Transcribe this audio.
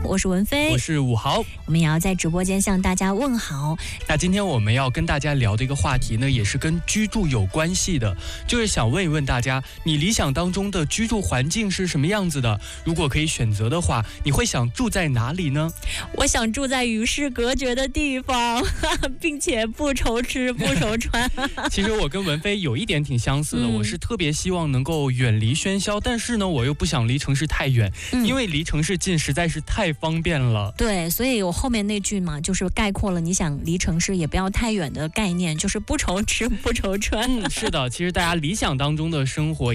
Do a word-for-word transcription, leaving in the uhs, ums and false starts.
我是文飞， 我是武豪， 我们也要在直播间向大家问好。 那今天我们要跟大家聊的一个话题呢，也是跟居住有关系的，就是想问一问大家，你理想当中的居住环境是什么样子的？如果可以选择的话，你会想住在哪里呢？ 我想住在与世隔绝的地方，并且不愁吃不愁穿。 其实我跟文飞有一点挺相似的、嗯、我是特别希望能够远离喧嚣，但是呢我又不想离城市太远、嗯、因为离城市近实在是太方便了。 对，所以我后面那句嘛，就是概括了你想离城市也不要太远的概念，就是不愁吃不愁穿。 嗯，是的，其实大家理想当中的生活